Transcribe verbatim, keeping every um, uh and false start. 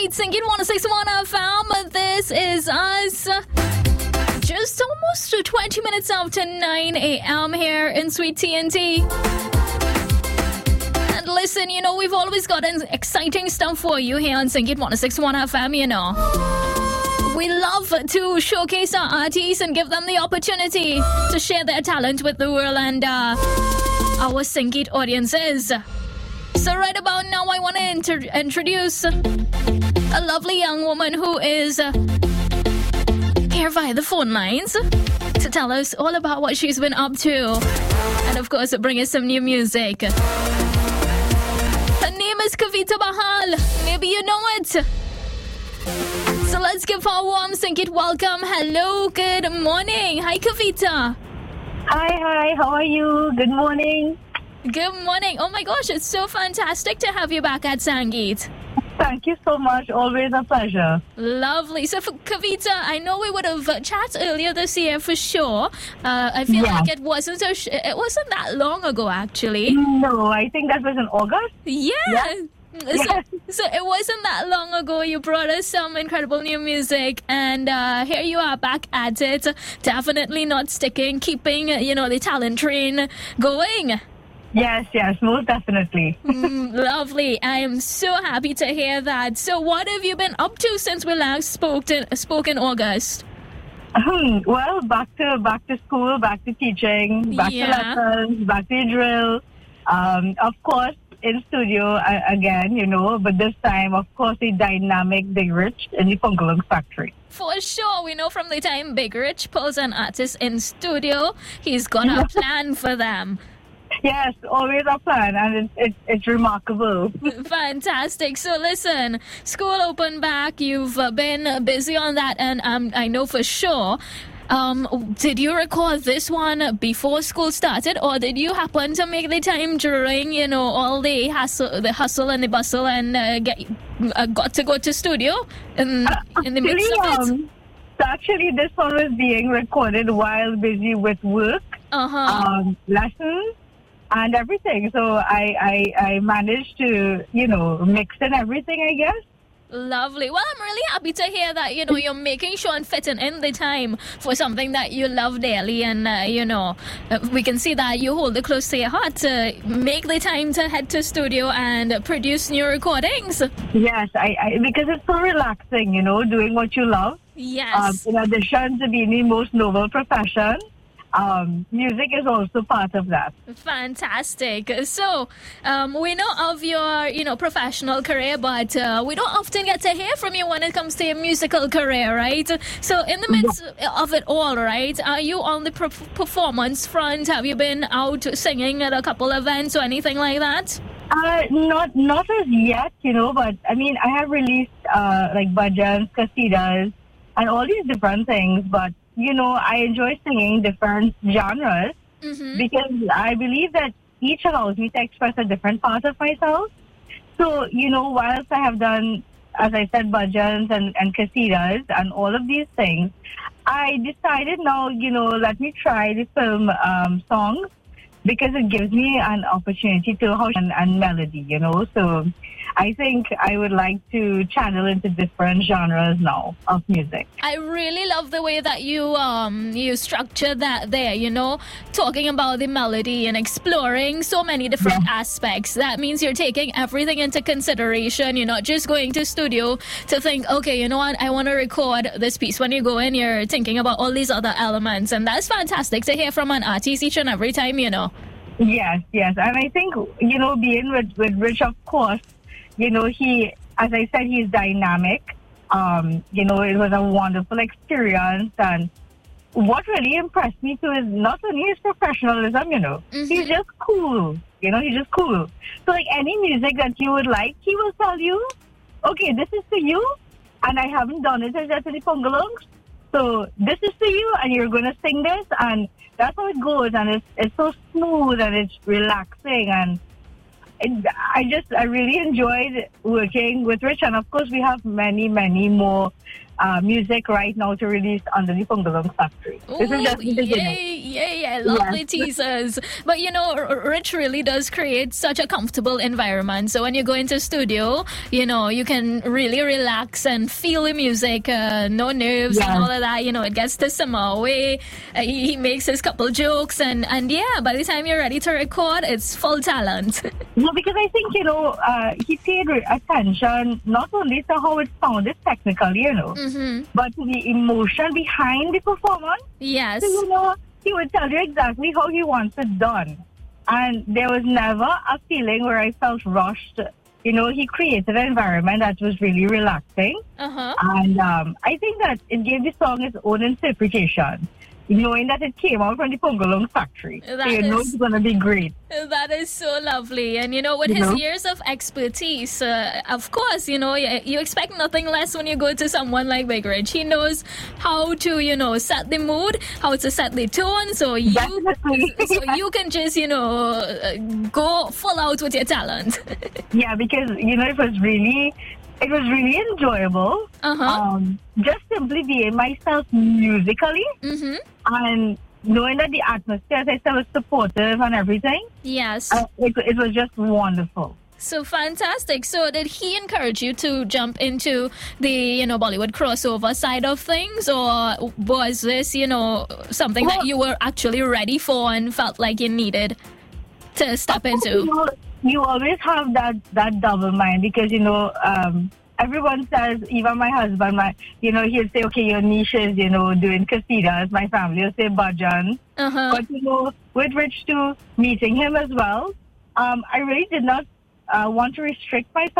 right, Singing one oh six point one F M. This is us. Just almost twenty minutes after nine a.m. here in Sweet T N T. And listen, you know, we've always got exciting stuff for you here on Singing one oh six point one F M, you know. We love to showcase our artists and give them the opportunity to share their talent with the world and uh, our Singit audiences. So right about now, I want to inter- introduce a lovely young woman who is uh, here via the phone lines to tell us all about what she's been up to. And of course, bring us some new music. Her name is Kavita Bahal. Maybe you know it. So let's give her a warm Singit welcome. Hello, good morning. Hi, Kavita. Hi, hi. How are you? Good morning. Good morning. Oh my gosh, it's so fantastic to have you back at Sangeet. Thank you so much. Always a pleasure. Lovely. So for Kavita, I know we would have uh, chatted earlier this year for sure. Uh, I feel yeah. like it wasn't so sh- it wasn't that long ago, actually. No, I think that was in August. Yeah. yeah. So, so it wasn't that long ago. You brought us some incredible new music, and uh, here you are back at it. Definitely not sticking, keeping you know the talent train going. Yes, yes, most definitely. mm, lovely. I am so happy to hear that. So what have you been up to since we last spoke, to, spoke in August? Um, well, back to back to school, back to teaching, back yeah. to lessons, back to drill. Um, of course, in studio uh, again, you know, but this time, of course, the dynamic Big Rich in the Fungalung factory. For sure. We know from the time Big Rich pulls an artist in studio, he's got a plan for them. Yes, always a plan, and it's, it's, it's remarkable. Fantastic. So listen, school opened back. You've uh, been busy on that, and um, I know for sure. Um, did you record this one before school started, or did you happen to make the time during, you know, all the hustle, the hustle and the bustle, and uh, get uh, got to go to studio in, uh, in the midst of it? Um, so actually, this one was being recorded while busy with work, uh-huh. um, lessons, and everything. So I, I, I managed to, you know, mix in everything, I guess. Lovely. Well, I'm really happy to hear that, you know, you're making sure and fitting in the time for something that you love dearly. And, uh, you know, uh, we can see that you hold it close to your heart to make the time to head to studio and produce new recordings. Yes, I, I because it's so relaxing, you know, doing what you love. Yes. Um, in addition to being the most noble profession, Um, music is also part of that. Fantastic. So, um, we know of your, you know, professional career, but uh, we don't often get to hear from you when it comes to your musical career, right? So, in the midst of it all, right, are you on the pro- performance front? Have you been out singing at a couple events or anything like that? Uh, not not as yet, you know, but I mean, I have released uh, like bhajans, qasidas, and all these different things, but you know, I enjoy singing different genres mm-hmm. because I believe that each allows me to express a different part of myself. So, you know, whilst I have done, as I said, bhajans and, and qasidas and all of these things, I decided now, you know, let me try the film um, songs because it gives me an opportunity to house and, and melody, you know. So I think I would like to channel into different genres now of music. I really love the way that you um you structure that there, you know, talking about the melody and exploring so many different yeah. aspects. That means you're taking everything into consideration. You're not just going to studio to think, okay, you know what, I want to record this piece. When you go in, you're thinking about all these other elements, and that's fantastic to hear from an artist each and every time, you know. Yes, yes. And I think, you know, being with, with Rich, of course, you know, he, as I said, he's dynamic. Um, you know, it was a wonderful experience. And what really impressed me, too, is not only his professionalism, you know, mm-hmm. he's just cool. You know, he's just cool. So, like, any music that you would like, he will tell you, okay, this is for you. And I haven't done it as yet to the Fungalungs. So, this is for you, and you're going to sing this. And that's how it goes. And it's, it's so smooth, and it's relaxing, and I just, I really enjoyed working with Rich. And of course, we have many, many more uh, music right now to release under the Pungalong Factory. Ooh, This is just the beginning. yay, yay, I lovely Yes. teasers. But you know, R- Rich really does create such a comfortable environment. So when you go into studio, you know, you can really relax and feel the music, uh, no nerves Yeah. and all of that. You know, it gets to simmer away. Uh, he, he makes his couple jokes, and, and yeah, by the time you're ready to record, it's full talent. No, because I think, you know, uh, he paid re- attention not only to how it sounded technically, you know, hmm but to the emotion behind the performance. Yes. So, you know, he would tell you exactly how he wants it done. And there was never a feeling where I felt rushed. You know, he created an environment that was really relaxing. Uh-huh. And um, I think that it gave the song its own interpretation, knowing that it came out from the Pungalong Factory. That so you know is- it's going to be great. That is so lovely. And, you know, with You his know? years of expertise, uh, of course, you know, you, you expect nothing less when you go to someone like Big Rich. He knows how to, you know, set the mood, how to set the tone, so you, Definitely. so you can just, you know, uh, go full out with your talent. Yeah, because, you know, it was really, it was really enjoyable. Uh-huh. Um, just simply being myself musically Mm-hmm. and knowing that the atmosphere, as I said, was supportive and everything. Yes. Uh, it, it was just wonderful. So fantastic. So did he encourage you to jump into the, you know, Bollywood crossover side of things, or was this, you know, something that Well- you were actually ready for and felt like you needed to step You, into? know, you always have that, that double mind because, you know, um, everyone says, even my husband, my, you know, he'll say, okay, your niche is, you know, doing qasidas. My family will say bhajan. Uh-huh. But, you know, with Rich too, meeting him as well, um, I really did not uh, want to restrict myself.